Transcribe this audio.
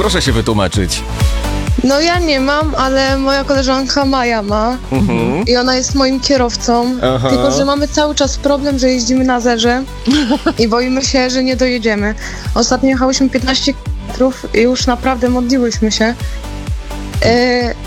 Proszę się wytłumaczyć. No ja nie mam, ale moja koleżanka Maja ma i ona jest moim kierowcą, Aha. tylko że mamy cały czas problem, że jeździmy na zerze i boimy się, że nie dojedziemy. Ostatnio jechałyśmy 15 km i już naprawdę modliłyśmy się.